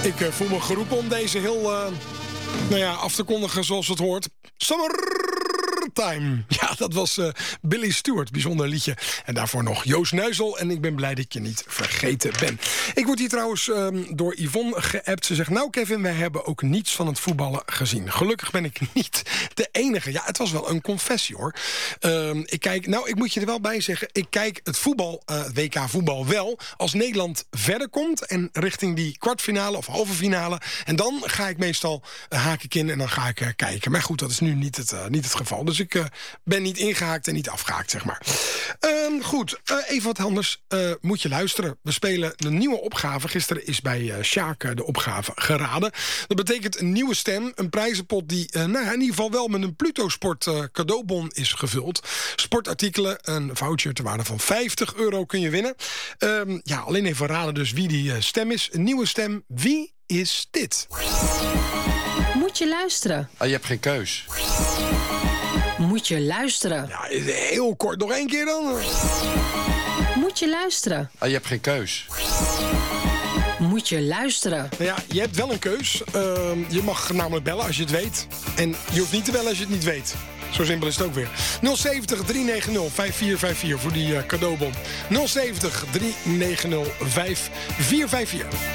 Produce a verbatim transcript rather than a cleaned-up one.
Ik uh, voel me geroepen om deze heel uh, nou ja, af te kondigen zoals het hoort. Summertime. Ja, dat was uh, Billy Stewart, bijzonder liedje. En daarvoor nog Joost Nuisel. En ik ben blij dat ik je niet vergeten ben. Ik word hier trouwens um, door Yvonne geappt. Ze zegt, nou Kevin, wij hebben ook niets van het voetballen gezien. Gelukkig ben ik niet de enige. Ja, het was wel een confessie hoor. Um, ik kijk, nou, ik moet je er wel bij zeggen. Ik kijk het voetbal, uh, W K voetbal wel. Als Nederland verder komt en richting die kwartfinale of halve finale. En dan ga ik meestal uh, haak ik in en dan ga ik uh, kijken. Maar goed, dat is nu niet het, uh, niet het geval. Dus ik uh, ben niet ingehaakt en niet afgehaakt, zeg maar. Um, goed, uh, even wat anders. Uh, moet je luisteren. We spelen een nieuwe opgave. Gisteren is bij uh, Sjaak uh, de opgave geraden. Dat betekent een nieuwe stem. Een prijzenpot die uh, nou ja, in ieder geval wel met een Pluto Sport uh, cadeaubon is gevuld. Sportartikelen, een voucher ter waarde van vijftig euro kun je winnen. Um, ja, alleen even raden dus wie die uh, stem is. Een nieuwe stem. Wie is dit? Moet je luisteren. Ah, je hebt geen keus. Moet je luisteren. Ja, heel kort. Nog één keer dan. Moet je luisteren. Ah, je hebt geen keus. Moet je luisteren. Nou ja, je hebt wel een keus. Uh, je mag namelijk bellen als je het weet. En je hoeft niet te bellen als je het niet weet. Zo simpel is het ook weer. nul zeventig, drie negen nul, vijf vier vijf vier voor die uh, cadeaubon. nul zeventig, drie negen nul, vijf vier vijf vier.